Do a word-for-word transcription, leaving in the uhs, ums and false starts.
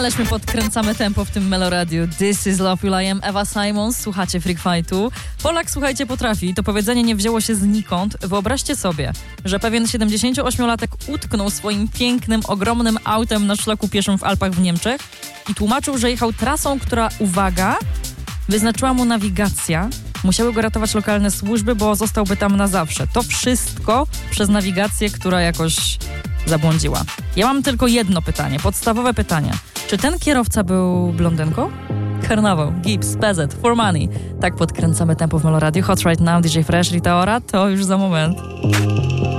Ależ my podkręcamy tempo w tym Meloradiu. This is Love Will I Am, Ewa Simons, słuchacie Freak Fightu. Polak, słuchajcie, potrafi. To powiedzenie nie wzięło się znikąd. Wyobraźcie sobie, że pewien siedemdziesięcioośmiolatek utknął swoim pięknym, ogromnym autem na szlaku pieszym w Alpach w Niemczech i tłumaczył, że jechał trasą, która, uwaga, wyznaczyła mu nawigacja. Musiały go ratować lokalne służby, bo zostałby tam na zawsze. To wszystko przez nawigację, która jakoś zabłądziła. Ja mam tylko jedno pytanie, podstawowe pytanie. Czy ten kierowca był blondynką? Karnawał, Gibbs, P Z, For Money. Tak podkręcamy tempo w Meloradio. Hot Right Now, D J Fresh, Rita Ora. To już za moment.